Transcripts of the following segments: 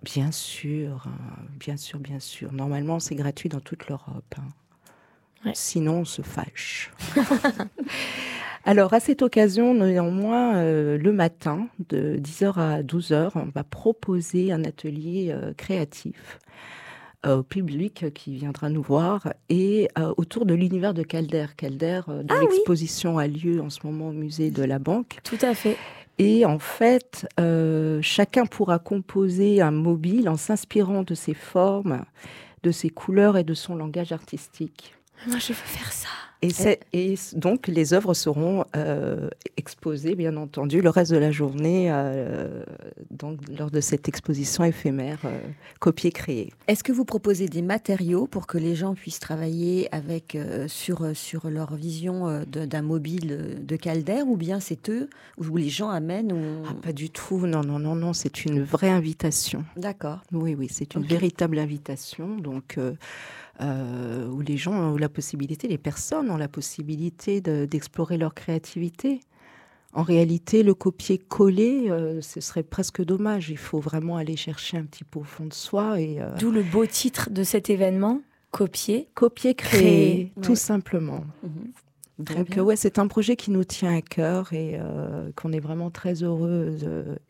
Bien sûr, bien sûr, bien sûr. Normalement, c'est gratuit dans toute l'Europe. Ouais. Sinon, on se fâche. Alors, à cette occasion, néanmoins, le matin, de 10h à 12h, on va proposer un atelier créatif au public qui viendra nous voir et autour de l'univers de Calder. Calder, dont l'exposition a lieu en ce moment au musée de la Banque. Tout à fait. Et en fait, chacun pourra composer un mobile en s'inspirant de ses formes, de ses couleurs et de son langage artistique. Moi, je veux faire ça. Et donc, les œuvres seront exposées, bien entendu, le reste de la journée, donc, lors de cette exposition éphémère, copier-créer. Est-ce que vous proposez des matériaux pour que les gens puissent travailler avec, sur leur vision d'un mobile de Calder, ou bien c'est eux, où les gens amènent Pas du tout, non, c'est une vraie invitation. D'accord. Oui, c'est une véritable invitation, donc... où les gens ont la possibilité, les personnes ont la possibilité d'explorer leur créativité. En réalité, le copier-coller, ce serait presque dommage. Il faut vraiment aller chercher un petit peu au fond de soi. D'où le beau titre de cet événement, Copier-créer, tout simplement. Donc, c'est un projet qui nous tient à cœur et qu'on est vraiment très heureuse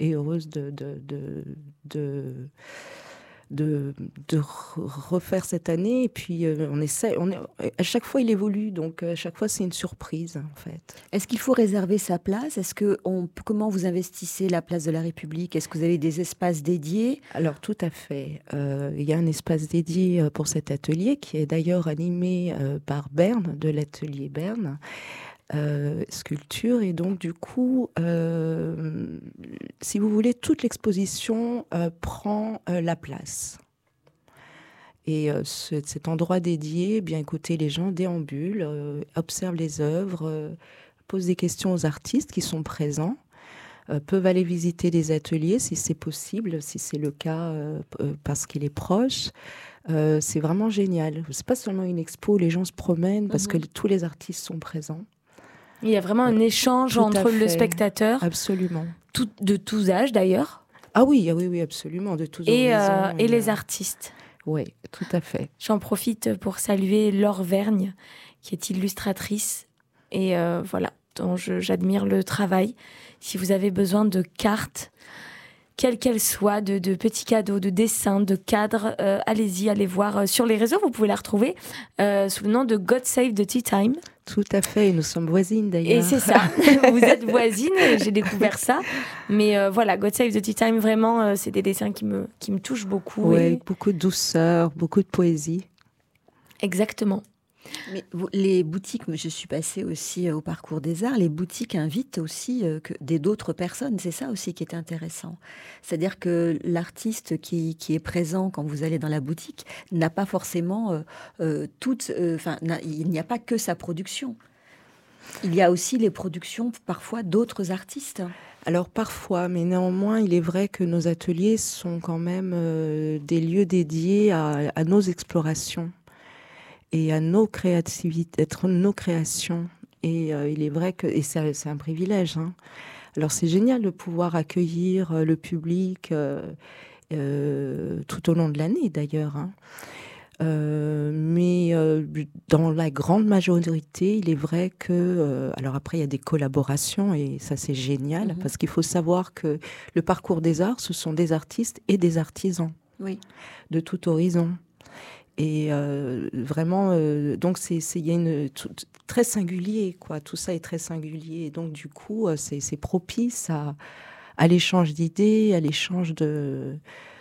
de refaire cette année. Et puis, à chaque fois, il évolue. Donc, à chaque fois, c'est une surprise, en fait. Est-ce qu'il faut réserver sa place ? Comment vous investissez la place de la République ? Est-ce que vous avez des espaces dédiés ? Alors, tout à fait. Il y a un espace dédié pour cet atelier qui est d'ailleurs animé par Berne, de l'atelier Berne. Sculpture, et donc du coup si vous voulez, toute l'exposition prend la place, et cet endroit dédié, bien écoutez, les gens déambulent, observent les œuvres, posent des questions aux artistes qui sont présents, peuvent aller visiter des ateliers si c'est possible, si c'est le cas, parce qu'il est proche. C'est vraiment génial. C'est pas seulement une expo où les gens se promènent, parce que tous les artistes sont présents. Il y a vraiment un échange entre le spectateur, absolument, de tous âges d'ailleurs. Ah oui, absolument, de tous horizons. Et les artistes. Oui, tout à fait. J'en profite pour saluer Laure Vergne, qui est illustratrice, et dont j'admire le travail. Si vous avez besoin de cartes, quelles qu'elles soient, de petits cadeaux, de dessins, de cadres, allez voir sur les réseaux. Vous pouvez la retrouver sous le nom de God Save the Tea Time. Tout à fait, nous sommes voisines d'ailleurs. Et c'est ça, vous êtes voisines, j'ai découvert ça. Mais God Save the Tea Time, vraiment, c'est des dessins qui me touchent beaucoup. Oui, beaucoup de douceur, beaucoup de poésie. Exactement. Mais les boutiques, je suis passée aussi au Parcours des Arts, les boutiques invitent aussi d'autres personnes, c'est ça aussi qui est intéressant. C'est-à-dire que l'artiste qui est présent quand vous allez dans la boutique n'a pas forcément il n'y a pas que sa production. Il y a aussi les productions parfois d'autres artistes. Alors parfois, mais néanmoins, il est vrai que nos ateliers sont quand même des lieux dédiés à nos explorations et à nos créativités, nos créations. Et il est vrai que c'est un privilège. Alors c'est génial de pouvoir accueillir le public tout au long de l'année d'ailleurs. Mais dans la grande majorité, il est vrai que... alors après, il y a des collaborations et ça, c'est génial parce qu'il faut savoir que le Parcours des Arts, ce sont des artistes et des artisans de tout horizon. Et vraiment, donc il y a très singulier, quoi. Tout ça est très singulier. Et donc, du coup, c'est propice à l'échange d'idées, à l'échange de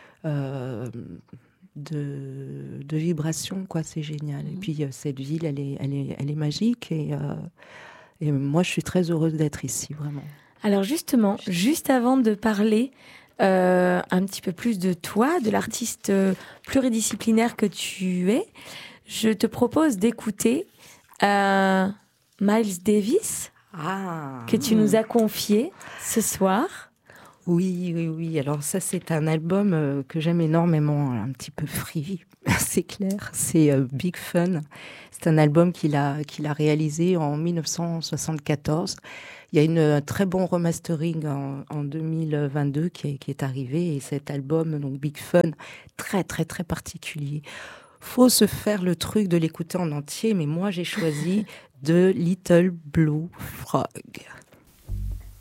vibrations, quoi. C'est génial. Et puis, cette ville, elle est magique. Et moi, je suis très heureuse d'être ici, vraiment. Alors, justement, juste avant de parler un petit peu plus de toi, de l'artiste pluridisciplinaire que tu es, je te propose d'écouter Miles Davis, que tu nous as confié ce soir. Oui, oui, oui. Alors ça, c'est un album que j'aime énormément, un petit peu free, c'est clair. C'est Big Fun. C'est un album qu'il a réalisé en 1974. Il y a une très bon remastering en 2022 qui est arrivé. Et cet album, donc Big Fun, très, très, très particulier. Faut se faire le truc de l'écouter en entier, mais moi, j'ai choisi de Little Blue Frog.